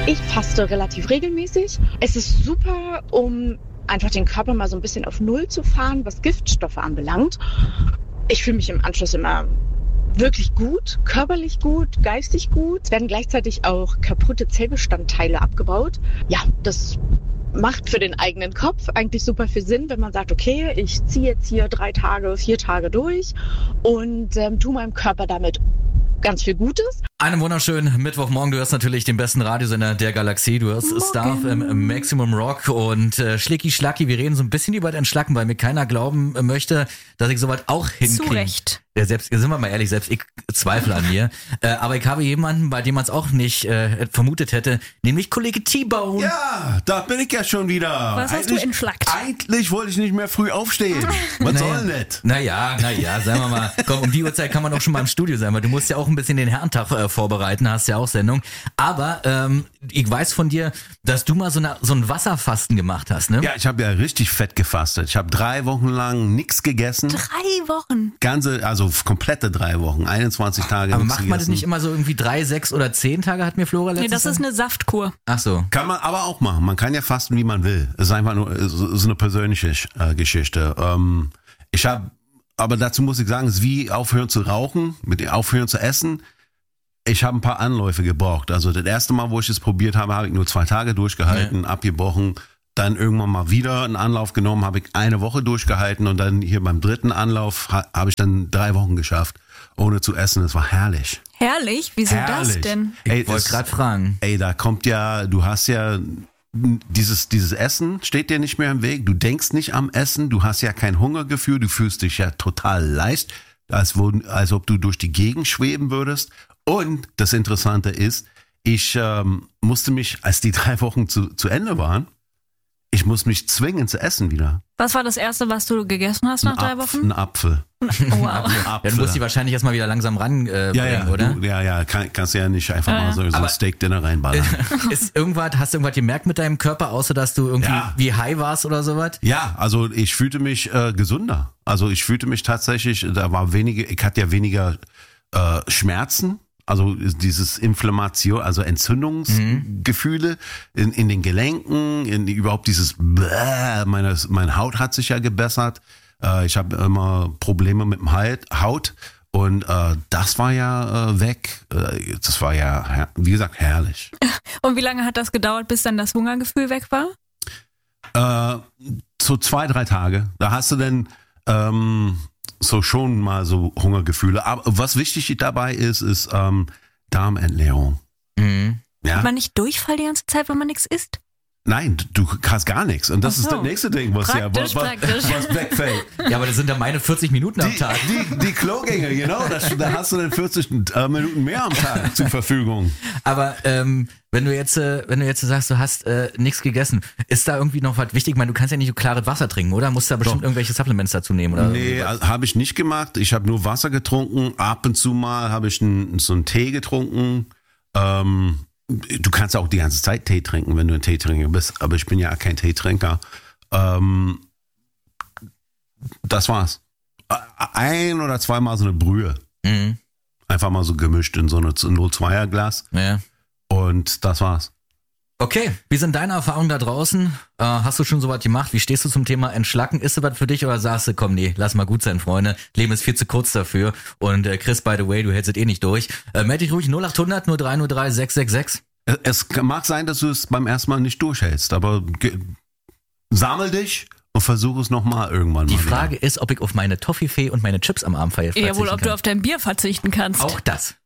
Ich faste relativ regelmäßig. Es ist super, um einfach den Körper mal so ein bisschen auf Null zu fahren, was Giftstoffe anbelangt. Ich fühle mich im Anschluss immer wirklich gut, körperlich gut, geistig gut. Es werden gleichzeitig auch kaputte Zellbestandteile abgebaut. Ja, das macht für den eigenen Kopf eigentlich super viel Sinn, wenn man sagt, okay, ich ziehe jetzt hier 3 Tage, 4 Tage durch und tue meinem Körper damit ganz viel Gutes. Einen wunderschönen Mittwochmorgen. Du hörst natürlich den besten Radiosender der Galaxie. Du hörst Star im Maximum Rock und Schlicki Schlacki. Wir reden so ein bisschen über dein Schlacken, weil mir keiner glauben möchte, dass ich sowas auch hinkriege. Zu Recht. Ja, sind wir mal ehrlich, selbst ich zweifle an mir. Aber ich habe jemanden, bei dem man es auch nicht vermutet hätte, nämlich Kollege T-Bone. Ja, da bin ich ja schon wieder. Was hast du entschlackt? Eigentlich wollte ich nicht mehr früh aufstehen. Was soll denn das? Naja, sagen wir mal. Komm, um die Uhrzeit kann man auch schon mal im Studio sein, weil du musst ja auch ein bisschen den Herrentag vorbereiten, hast ja auch Sendung. Aber ich weiß von dir, dass du mal so ein Wasserfasten gemacht hast, ne? Ja, ich habe ja richtig fett gefastet. Ich habe 3 Wochen lang nichts gegessen. 3 Wochen? Also komplette 3 Wochen, 21 Tage. Aber macht man das nicht immer so irgendwie 3, 6 oder 10 Tage, hat mir Flora letztens das ist eine Saftkur. Ach so. Kann man aber auch machen. Man kann ja fasten, wie man will. Es ist einfach nur so eine persönliche Geschichte. Aber dazu muss ich sagen, es ist wie aufhören zu rauchen, mit aufhören zu essen. Ich habe ein paar Anläufe gebraucht. Also das erste Mal, wo ich es probiert habe, habe ich nur 2 Tage durchgehalten, abgebrochen. Dann irgendwann mal wieder einen Anlauf genommen, habe ich 1 Woche durchgehalten und dann hier beim 3. Anlauf habe ich dann 3 Wochen geschafft, ohne zu essen. Es war herrlich. Herrlich? Wieso das denn? Ich wollte gerade fragen. Da kommt ja, du hast ja dieses Essen steht dir nicht mehr im Weg. Du denkst nicht am Essen, du hast ja kein Hungergefühl, du fühlst dich ja total leicht, als ob du durch die Gegend schweben würdest. Und das Interessante ist, ich musste mich, als die 3 Wochen zu Ende waren, ich muss mich zwingen zu essen wieder. Was war das Erste, was du gegessen hast nach 3 Wochen? Ein Apfel. Oh, wow. Ja, du musst die wahrscheinlich erstmal wieder langsam ranbringen, oder? Kannst ja nicht einfach mal so ein Steak-Dinner reinballern. Hast du irgendwas gemerkt mit deinem Körper, außer dass du irgendwie wie high warst oder sowas? Ja, also ich fühlte mich gesunder. Also ich fühlte mich tatsächlich, ich hatte ja weniger Schmerzen. Also dieses Inflammation, also Entzündungsgefühle in den Gelenken, überhaupt dieses meine Haut hat sich ja gebessert. Ich habe immer Probleme mit dem Haut und das war ja weg. Das war ja, wie gesagt, herrlich. Und wie lange hat das gedauert, bis dann das Hungergefühl weg war? So 2, 3 Tage. Da hast du dann so schon mal so Hungergefühle. Aber was wichtig dabei ist Darmentleerung. Mhm. Ja? Hat man nicht Durchfall die ganze Zeit, wenn man nichts isst? Nein, du hast gar nichts. Und das ist das nächste Ding, was praktisch. was wegfällt. Ja, aber das sind ja meine 40 Minuten am Tag. Die Klogänge, genau. Da hast du dann 40 Minuten mehr am Tag zur Verfügung. Aber wenn du jetzt sagst, du hast nichts gegessen, ist da irgendwie noch was wichtig? Ich meine, du kannst ja nicht so klares Wasser trinken, oder? Musst du da bestimmt irgendwelche Supplements dazu nehmen? Oder nee, habe ich nicht gemacht. Ich habe nur Wasser getrunken. Ab und zu mal habe ich so einen Tee getrunken. Du kannst auch die ganze Zeit Tee trinken, wenn du ein Teetrinker bist. Aber ich bin ja kein Teetrinker. Das war's. 1 oder 2 Mal so eine Brühe. Mhm. Einfach mal so gemischt in so eine 0,2er Glas. Ja. Und das war's. Okay, wie sind deine Erfahrungen da draußen? Hast du schon so was gemacht? Wie stehst du zum Thema Entschlacken? Ist das was für dich oder sagst du, komm, nee, lass mal gut sein, Freunde. Leben ist viel zu kurz dafür. Und Chris, by the way, du hältst es eh nicht durch. Melde dich ruhig 0800 0303 666. Es mag sein, dass du es beim ersten Mal nicht durchhältst, aber sammel dich und versuch es nochmal irgendwann Die mal. Die Frage ist, ob ich auf meine Toffifee und meine Chips am Abend verzichten kann. Jawohl, ob du auf dein Bier verzichten kannst. Auch das.